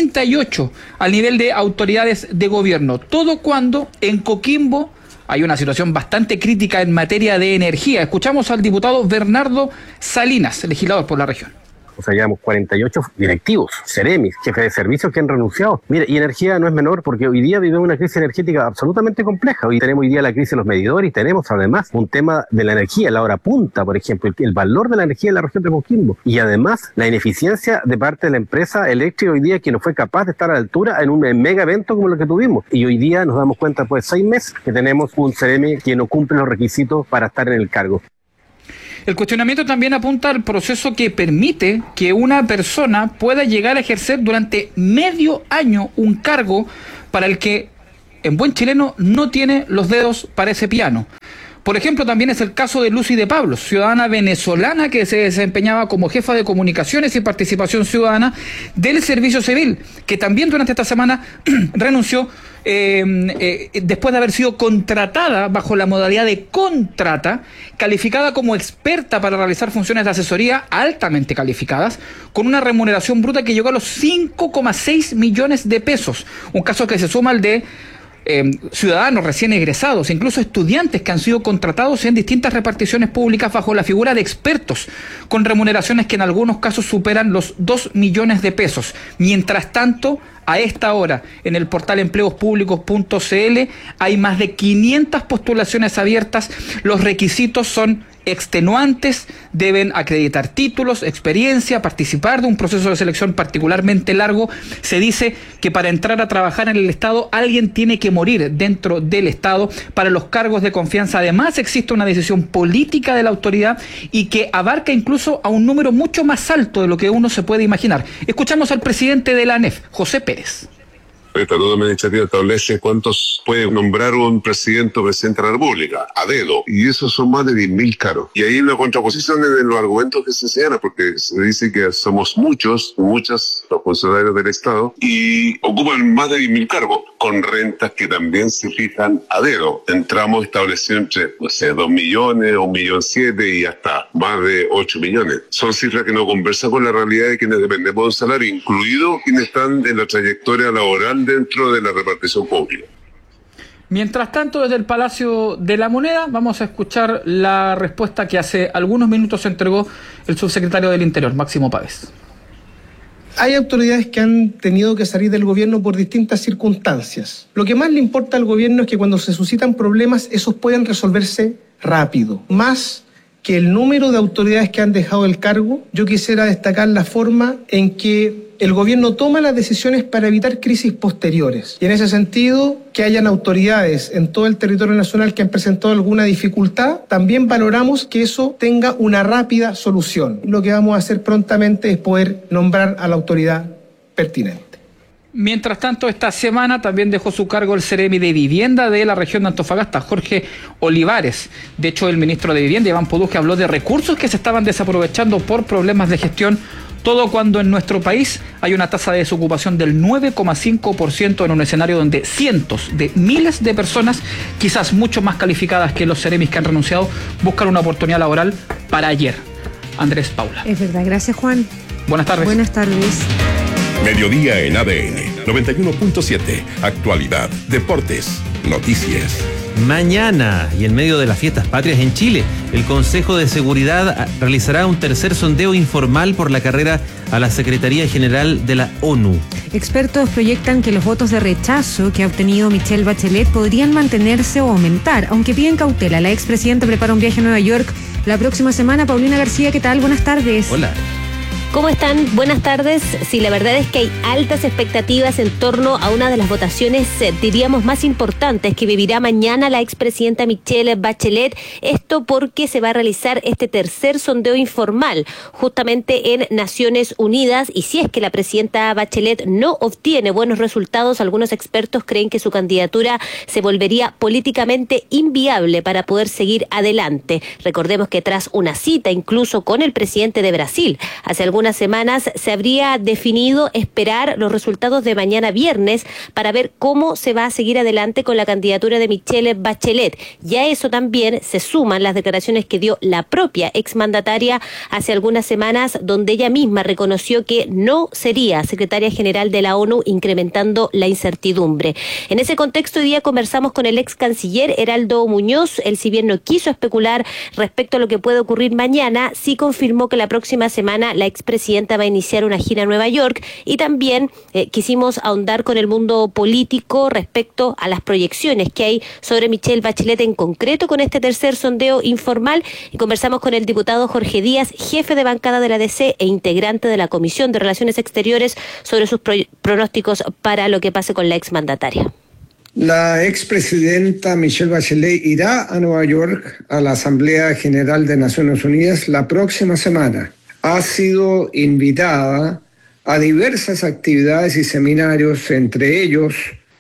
48 al nivel de autoridades de gobierno. Todo cuando en Coquimbo hay una situación bastante crítica en materia de energía. Escuchamos al diputado Bernardo Salinas, legislador por la región. O sea, llevamos 48 directivos, Ceremis, jefes de servicios que han renunciado. Mire, y energía no es menor porque hoy día vivimos una crisis energética absolutamente compleja. Hoy tenemos la crisis de los medidores y tenemos además un tema de la energía, la hora punta, por ejemplo, el valor de la energía en la región de Coquimbo. Y además la ineficiencia de parte de la empresa eléctrica hoy día que no fue capaz de estar a la altura en un mega evento como lo que tuvimos. Y hoy día nos damos cuenta, pues 6 meses, que tenemos un Ceremi que no cumple los requisitos para estar en el cargo. El cuestionamiento también apunta al proceso que permite que una persona pueda llegar a ejercer durante medio año un cargo para el que, en buen chileno, no tiene los dedos para ese piano. Por ejemplo, también es el caso de Lucy de Pablos, ciudadana venezolana que se desempeñaba como jefa de comunicaciones y participación ciudadana del Servicio Civil, que también durante esta semana renunció después de haber sido contratada bajo la modalidad de contrata, calificada como experta para realizar funciones de asesoría altamente calificadas, con una remuneración bruta que llegó a los 5,6 millones de pesos, un caso que se suma al de ciudadanos recién egresados, incluso estudiantes que han sido contratados en distintas reparticiones públicas bajo la figura de expertos, con remuneraciones que en algunos casos superan los 2 millones de pesos. Mientras tanto, a esta hora, en el portal empleospúblicos.cl hay más de 500 postulaciones abiertas. Los requisitos son extenuantes, deben acreditar títulos, experiencia, participar de un proceso de selección particularmente largo. Se dice que para entrar a trabajar en el Estado alguien tiene que morir dentro del Estado. Para los cargos de confianza además existe una decisión política de la autoridad y que abarca incluso a un número mucho más alto de lo que uno se puede imaginar. Escuchamos al presidente de la ANEF, José Pérez. Esta nueva iniciativa establece cuántos puede nombrar un presidente o presidente de la República, a dedo, y esos son más de 10.000 cargos. Y ahí hay una contraposición en los argumentos que se señalan, porque se dice que somos muchos los funcionarios del Estado, y ocupan más de 10.000 cargos, con rentas que también se fijan a dedo. Entramos establecidos entre, 2 millones, 1,7 millones y hasta más de 8 millones. Son cifras que no conversan con la realidad de quienes dependemos de un salario, incluidos quienes están en la trayectoria laboral dentro de la repartición pública. Mientras tanto, desde el Palacio de la Moneda vamos a escuchar la respuesta que hace algunos minutos entregó el subsecretario del Interior, Máximo Páez. Hay autoridades que han tenido que salir del gobierno por distintas circunstancias. Lo que más le importa al gobierno es que cuando se suscitan problemas, esos pueden resolverse rápido. Más que el número de autoridades que han dejado el cargo, yo quisiera destacar la forma en que el gobierno toma las decisiones para evitar crisis posteriores. Y en ese sentido, que hayan autoridades en todo el territorio nacional que han presentado alguna dificultad, también valoramos que eso tenga una rápida solución. Lo que vamos a hacer prontamente es poder nombrar a la autoridad pertinente. Mientras tanto, esta semana también dejó su cargo el Ceremi de Vivienda de la región de Antofagasta, Jorge Olivares. De hecho, el ministro de Vivienda, Iván Poduje, habló de recursos que se estaban desaprovechando por problemas de gestión. Todo cuando en nuestro país hay una tasa de desocupación del 9,5% en un escenario donde cientos de miles de personas, quizás mucho más calificadas que los Ceremis que han renunciado, buscan una oportunidad laboral para ayer. Andrés Paula. Es verdad, gracias Juan. Buenas tardes. Buenas tardes. Mediodía en ADN 91.7. Actualidad, deportes, noticias. Mañana, y en medio de las fiestas patrias en Chile, el Consejo de Seguridad realizará un tercer sondeo informal por la carrera a la Secretaría General de la ONU. Expertos proyectan que los votos de rechazo que ha obtenido Michelle Bachelet podrían mantenerse o aumentar, aunque piden cautela. La expresidenta prepara un viaje a Nueva York la próxima semana. Paulina García, ¿qué tal? Buenas tardes. Hola. ¿Cómo están? Buenas tardes. Sí, la verdad es que hay altas expectativas en torno a una de las votaciones, diríamos, más importantes que vivirá mañana la expresidenta Michelle Bachelet. Esto porque se va a realizar este tercer sondeo informal justamente en Naciones Unidas, y si es que la presidenta Bachelet no obtiene buenos resultados, algunos expertos creen que su candidatura se volvería políticamente inviable para poder seguir adelante. Recordemos que tras una cita incluso con el presidente de Brasil hace algunas semanas, se habría definido esperar los resultados de mañana viernes para ver cómo se va a seguir adelante con la candidatura de Michelle Bachelet. Y a eso también se suman las declaraciones que dio la propia exmandataria hace algunas semanas, donde ella misma reconoció que no sería secretaria general de la ONU, incrementando la incertidumbre. En ese contexto, hoy día conversamos con el ex canciller Heraldo Muñoz. Él, si bien no quiso especular respecto a lo que puede ocurrir mañana, sí confirmó que la próxima semana la expresidenta va a iniciar una gira a Nueva York, y también quisimos ahondar con el mundo político respecto a las proyecciones que hay sobre Michelle Bachelet en concreto con este tercer sondeo informal, y conversamos con el diputado Jorge Díaz, jefe de bancada de la DC e integrante de la Comisión de Relaciones Exteriores, sobre sus pronósticos para lo que pase con la exmandataria. La expresidenta Michelle Bachelet irá a Nueva York a la Asamblea General de Naciones Unidas la próxima semana. Ha sido invitada a diversas actividades y seminarios, entre ellos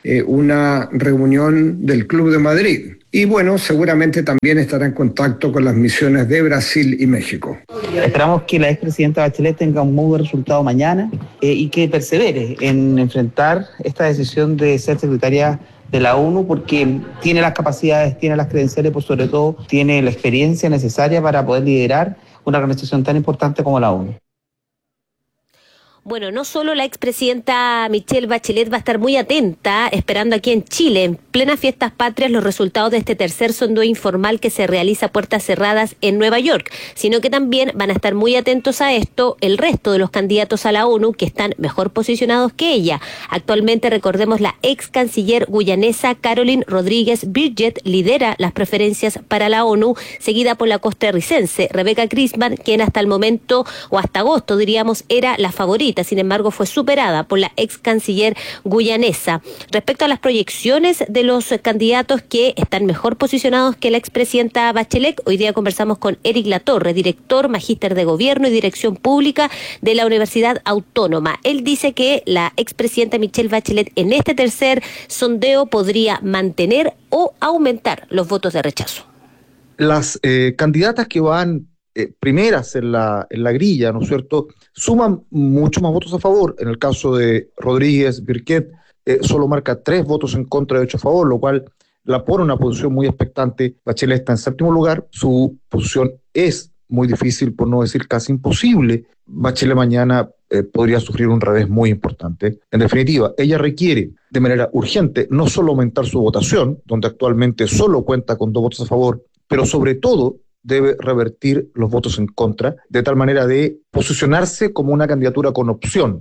una reunión del Club de Madrid. Y bueno, seguramente también estará en contacto con las misiones de Brasil y México. Esperamos que la expresidenta Bachelet tenga un muy buen resultado mañana y que persevere en enfrentar esta decisión de ser secretaria de la ONU, porque tiene las capacidades, tiene las credenciales, por sobre todo tiene la experiencia necesaria para poder liderar una organización tan importante como la ONU. Bueno, no solo la expresidenta Michelle Bachelet va a estar muy atenta, esperando aquí en Chile, en plenas fiestas patrias, los resultados de este tercer sondeo informal que se realiza a puertas cerradas en Nueva York, sino que también van a estar muy atentos a esto el resto de los candidatos a la ONU que están mejor posicionados que ella. Actualmente, recordemos, la ex canciller guyanesa Caroline Rodríguez Birgit lidera las preferencias para la ONU, seguida por la costarricense Rebecca Grisman, quien hasta el momento, o hasta agosto diríamos, era la favorita. Sin embargo, fue superada por la ex canciller guyanesa. Respecto a las proyecciones de los candidatos que están mejor posicionados que la expresidenta Bachelet, hoy día conversamos con Eric Latorre, director, magíster de Gobierno y Dirección Pública de la Universidad Autónoma. Él dice que la expresidenta Michelle Bachelet en este tercer sondeo podría mantener o aumentar los votos de rechazo. Las candidatas que van primeras en la grilla, ¿no es cierto?, suman mucho más votos a favor. En el caso de Rodríguez Birquet, solo marca 3 votos en contra y 8 a favor, lo cual la pone en una posición muy expectante. Bachelet está en 7º lugar, su posición es muy difícil, por no decir casi imposible. Bachelet mañana podría sufrir un revés muy importante. En definitiva, ella requiere de manera urgente no solo aumentar su votación, donde actualmente solo cuenta con 2 votos a favor, pero sobre todo debe revertir los votos en contra, de tal manera de posicionarse como una candidatura con opción.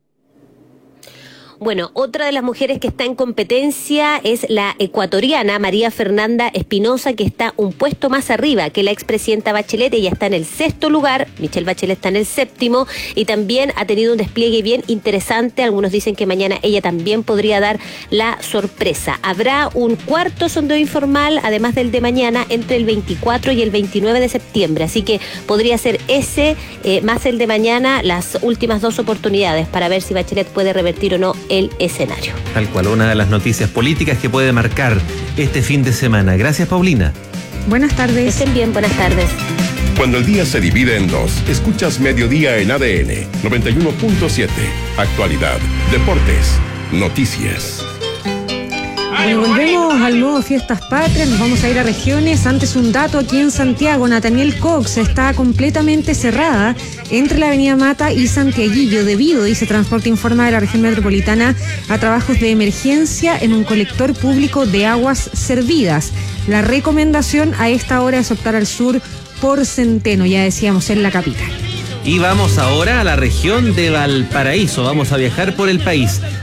Bueno, otra de las mujeres que está en competencia es la ecuatoriana María Fernanda Espinosa, que está un puesto más arriba que la expresidenta Bachelet. Ella está en el 6º lugar, Michelle Bachelet está en el 7º, y también ha tenido un despliegue bien interesante. Algunos dicen que mañana ella también podría dar la sorpresa. Habrá un cuarto sondeo informal, además del de mañana, entre el 24 y el 29 de septiembre. Así que podría ser ese, más el de mañana, las últimas 2 oportunidades para ver si Bachelet puede revertir o no el escenario. Tal cual, una de las noticias políticas que puede marcar este fin de semana. Gracias, Paulina. Buenas tardes. Estén bien, buenas tardes. Cuando el día se divide en dos, escuchas Mediodía en ADN 91.7. Actualidad, deportes, noticias. Bueno, volvemos al modo Fiestas Patrias, nos vamos a ir a regiones. Antes, un dato aquí en Santiago: Nathaniel Cox está completamente cerrada entre la avenida Mata y Santiaguillo debido, dice Transporte Informa de la región metropolitana, a trabajos de emergencia en un colector público de aguas servidas. La recomendación a esta hora es optar al sur por Centeno, ya decíamos, en la capital. Y vamos ahora a la región de Valparaíso. Vamos a viajar por el país.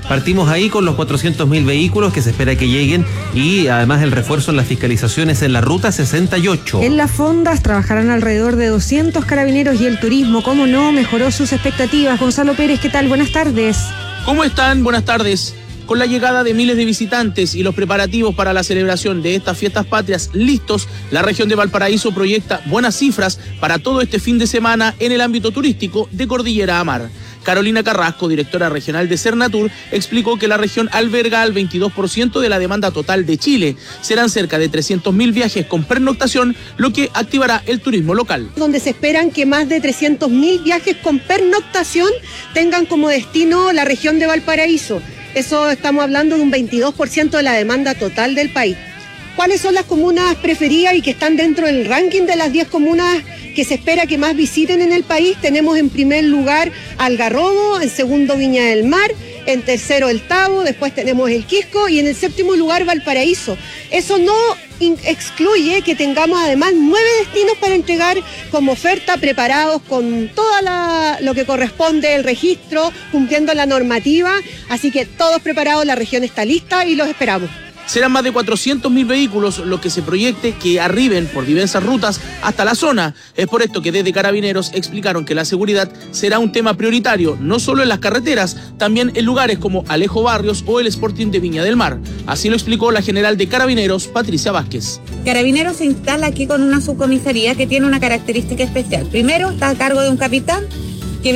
Partimos ahí con los 400.000 vehículos que se espera que lleguen y además el refuerzo en las fiscalizaciones en la ruta 68. En las fondas trabajarán alrededor de 200 carabineros y el turismo, como no, mejoró sus expectativas. Gonzalo Pérez, ¿qué tal? Buenas tardes. ¿Cómo están? Buenas tardes. Con la llegada de miles de visitantes y los preparativos para la celebración de estas fiestas patrias listos, la región de Valparaíso proyecta buenas cifras para todo este fin de semana en el ámbito turístico de Cordillera a Mar. Carolina Carrasco, directora regional de Cernatur, explicó que la región alberga al 22% de la demanda total de Chile. Serán cerca de 300.000 viajes con pernoctación, lo que activará el turismo local. Donde se esperan que más de 300.000 viajes con pernoctación tengan como destino la región de Valparaíso. Eso estamos hablando de un 22% de la demanda total del país. ¿Cuáles son las comunas preferidas y que están dentro del ranking de las 10 comunas que se espera que más visiten en el país? Tenemos en primer lugar Algarrobo, en segundo Viña del Mar, en tercero El Tabo, después tenemos El Quisco y en el séptimo lugar Valparaíso. Eso no excluye que tengamos además 9 destinos para entregar como oferta, preparados con toda lo que corresponde, el registro, cumpliendo la normativa. Así que todos preparados, la región está lista y los esperamos. Serán más de 400.000 vehículos lo que se proyecte que arriben por diversas rutas hasta la zona. Es por esto que desde Carabineros explicaron que la seguridad será un tema prioritario, no solo en las carreteras, también en lugares como Alejo Barrios o el Sporting de Viña del Mar. Así lo explicó la general de Carabineros, Patricia Vázquez. Carabineros se instala aquí con una subcomisaría que tiene una característica especial. Primero, está a cargo de un capitán que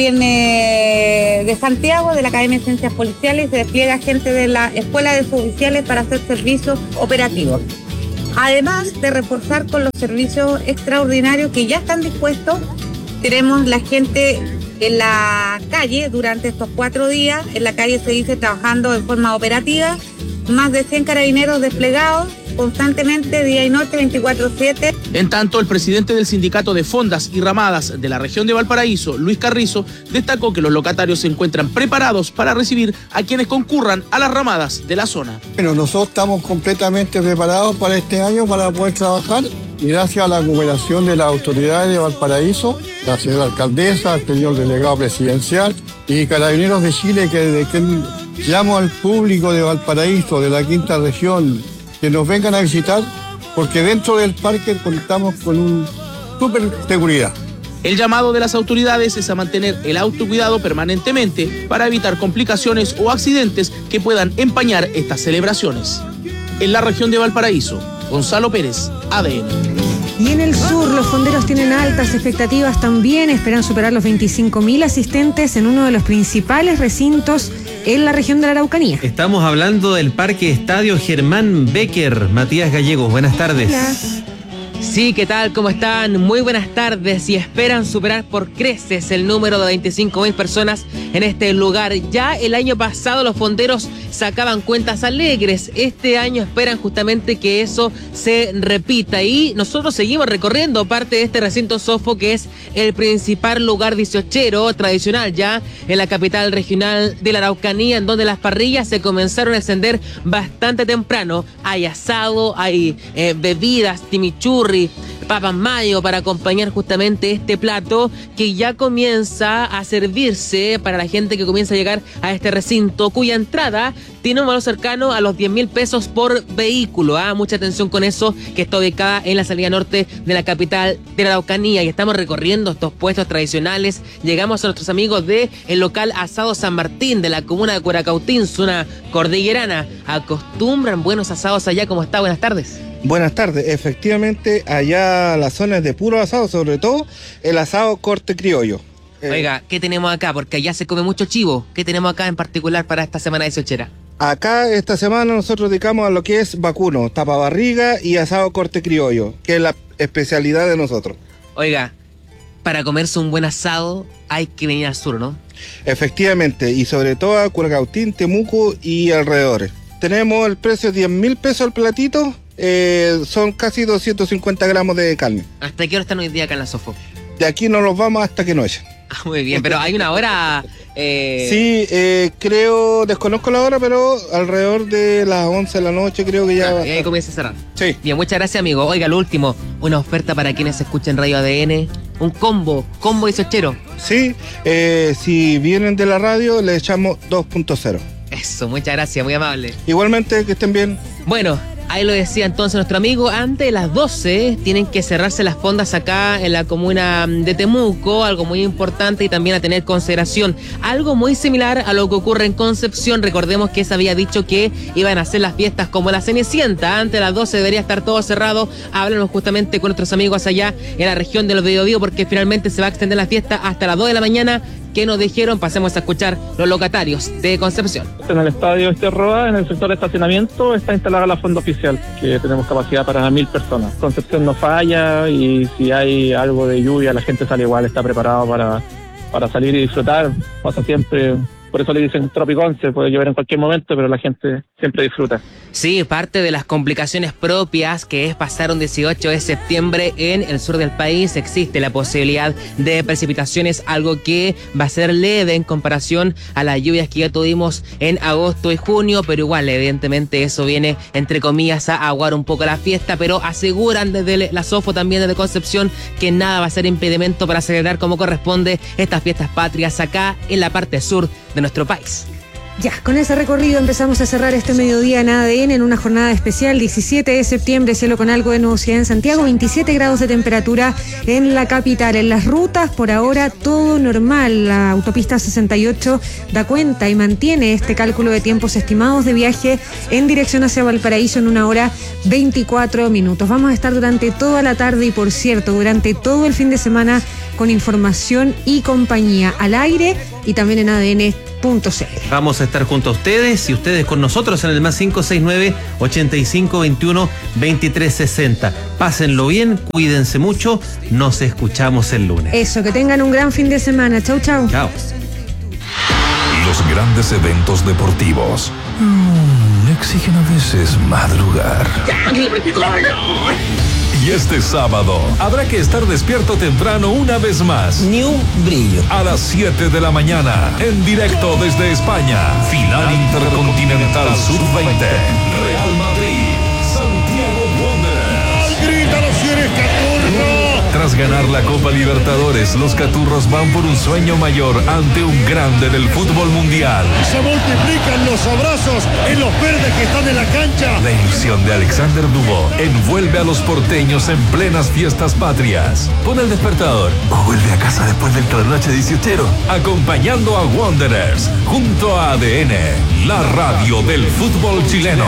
viene de Santiago, de la Academia de Ciencias Policiales, y se despliega gente de la Escuela de Suboficiales para hacer servicios operativos. Además de reforzar con los servicios extraordinarios que ya están dispuestos, tenemos la gente en la calle durante estos 4 días. En la calle se dice trabajando en forma operativa, más de 100 carabineros desplegados constantemente, día y noche, 24/7. En tanto, el presidente del Sindicato de Fondas y Ramadas de la región de Valparaíso, Luis Carrizo, destacó que los locatarios se encuentran preparados para recibir a quienes concurran a las ramadas de la zona. Bueno, nosotros estamos completamente preparados para este año para poder trabajar y gracias a la cooperación de las autoridades de Valparaíso, la señora alcaldesa, el señor delegado presidencial y Carabineros de Chile, que desde que llamo al público de Valparaíso, de la quinta región, que nos vengan a visitar, porque dentro del parque contamos con un súper seguridad. El llamado de las autoridades es a mantener el autocuidado permanentemente para evitar complicaciones o accidentes que puedan empañar estas celebraciones. En la región de Valparaíso, Gonzalo Pérez, ADN. Y en el sur, los fonderos tienen altas expectativas también. Esperan superar los 25.000 asistentes en uno de los principales recintos en la región de la Araucanía. Estamos hablando del Parque Estadio Germán Becker. Matías Gallegos, buenas tardes. Hola. Sí, ¿qué tal? ¿Cómo están? Muy buenas tardes. Y esperan superar por creces el número de 25.000 personas en este lugar. Ya el año pasado los fonderos sacaban cuentas alegres. Este año esperan justamente que eso se repita. Y nosotros seguimos recorriendo parte de este recinto Sofo, que es el principal lugar dieciochero tradicional ya en la capital regional de la Araucanía, en donde las parrillas se comenzaron a encender bastante temprano. Hay asado, hay bebidas, chimichurri, papas mayo para acompañar justamente este plato que ya comienza a servirse para la gente que comienza a llegar a este recinto, cuya entrada tiene un valor cercano a los 10.000 pesos por vehículo. Mucha atención con eso, que está ubicada en la salida norte de la capital de la Araucanía, y estamos recorriendo estos puestos tradicionales. Llegamos a nuestros amigos de el local Asado San Martín de la comuna de Curacautín, zona cordillerana. Acostumbran buenos asados allá. ¿Cómo está? Buenas tardes. Buenas tardes, efectivamente allá la zona es de puro asado, sobre todo el asado corte criollo. Oiga, ¿qué tenemos acá? Porque allá se come mucho chivo. ¿Qué tenemos acá en particular para esta semana dieciochera? Acá esta semana nosotros dedicamos a lo que es vacuno, tapabarriga y asado corte criollo, que es la especialidad de nosotros. Oiga, para comerse un buen asado hay que venir al sur, ¿no? Efectivamente, y sobre todo a Curacautín, Temuco y alrededores. Tenemos el precio de 10.000 pesos el platito. Son casi 250 gramos de carne. ¿Hasta qué hora están hoy día acá en la Sofo? De aquí nos los vamos hasta que noche. Muy bien, pero hay una hora... Sí, creo, desconozco la hora, pero alrededor de las 11 de la noche creo que ya... Y ahí comienza a cerrar. Sí. Bien, muchas gracias, amigo. Oiga, lo último, una oferta para quienes escuchen Radio ADN, un combo dieciochero. Sí, si vienen de la radio le echamos 2.0. Eso, muchas gracias, muy amable. Igualmente, que estén bien. Bueno, ahí lo decía entonces nuestro amigo, antes de las 12 tienen que cerrarse las fondas acá en la comuna de Temuco, algo muy importante y también a tener consideración. Algo muy similar a lo que ocurre en Concepción, recordemos que se había dicho que iban a hacer las fiestas como la Cenicienta, antes de las 12 debería estar todo cerrado. Hablamos justamente con nuestros amigos allá en la región de los Biobío porque finalmente se va a extender la fiesta hasta las 2 de la mañana. ¿Qué nos dijeron? Pasemos a escuchar los locatarios de Concepción. En el estadio Roa, en el sector de estacionamiento, está instalada la fonda oficial, que tenemos capacidad para 1.000 personas. Concepción no falla y si hay algo de lluvia, la gente sale igual, está preparado para salir y disfrutar. Pasa siempre, por eso le dicen Tropicón, se puede llover en cualquier momento, pero la gente siempre disfruta. Sí, parte de las complicaciones propias que es pasar un 18 de septiembre en el sur del país, existe la posibilidad de precipitaciones, algo que va a ser leve en comparación a las lluvias que ya tuvimos en agosto y junio, pero igual evidentemente eso viene entre comillas a aguar un poco la fiesta, pero aseguran desde la SOFO también desde Concepción que nada va a ser impedimento para celebrar como corresponde estas fiestas patrias acá en la parte sur de nuestro país. Ya, con ese recorrido empezamos a cerrar este mediodía en ADN en una jornada especial, 17 de septiembre, cielo con algo de nubosidad en Santiago, 27 grados de temperatura en la capital. En las rutas, por ahora, todo normal. La autopista 68 da cuenta y mantiene este cálculo de tiempos estimados de viaje en dirección hacia Valparaíso en 1 hora 24 minutos. Vamos a estar durante toda la tarde y, por cierto, durante todo el fin de semana con información y compañía al aire y también en ADN.cl. Vamos a estar junto a ustedes y ustedes con nosotros en el más 569-8521-2360. Pásenlo bien, cuídense mucho, nos escuchamos el lunes. Eso, que tengan un gran fin de semana. Chau, chau. Chao. Los grandes eventos deportivos exigen a veces madrugar. Y este sábado habrá que estar despierto temprano una vez más. Ni un brillo. A las 7 de la mañana, en directo desde España. Final Intercontinental Sub-20. Real Madrid, Santiago Wanderers. ¡Grita los Cieres Caturro! Tras ganar la Copa Libertadores, los Caturros van por un sueño mayor ante un grande del fútbol mundial. Se multiplican los abrazos en los verdes que están en la cancha. La ilusión de Alexander Dubó envuelve a los porteños en plenas fiestas patrias. Pon el despertador o vuelve a casa después del trasnoche 18ero. Acompañando a Wanderers, junto a ADN, la radio del fútbol chileno.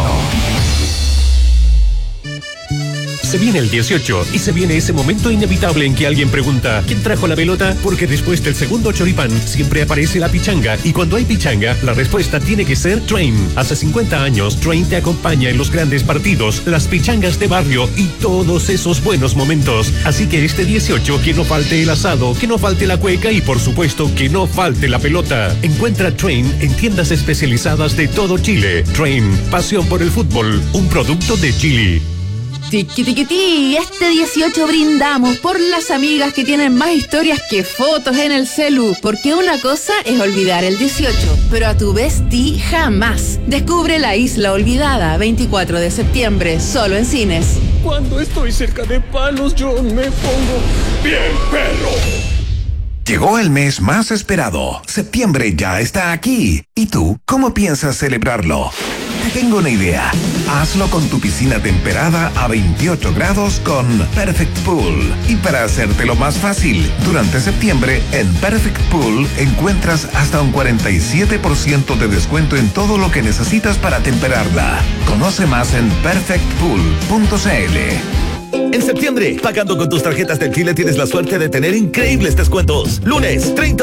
Se viene el 18 y se viene ese momento inevitable en que alguien pregunta ¿quién trajo la pelota? Porque después del segundo choripán siempre aparece la pichanga y cuando hay pichanga la respuesta tiene que ser Train. Hace 50 años Train te acompaña en los grandes partidos, las pichangas de barrio y todos esos buenos momentos. Así que este 18 que no falte el asado, que no falte la cueca y por supuesto que no falte la pelota. Encuentra Train en tiendas especializadas de todo Chile. Train, pasión por el fútbol, un producto de Chile. Tiqui, este 18 brindamos por las amigas que tienen más historias que fotos en el celu, porque una cosa es olvidar el 18, pero a tu bestie jamás. Descubre La Isla Olvidada, 24 de septiembre, solo en cines. Cuando estoy cerca de Palos, yo me pongo bien perro. Llegó el mes más esperado. Septiembre ya está aquí. ¿Y tú, cómo piensas celebrarlo? Te tengo una idea. Hazlo con tu piscina temperada a 28 grados con Perfect Pool. Y para hacértelo más fácil, durante septiembre en Perfect Pool encuentras hasta un 47% de descuento en todo lo que necesitas para temperarla. Conoce más en perfectpool.cl. En septiembre, pagando con tus tarjetas del Chile tienes la suerte de tener increíbles descuentos. Lunes, 30%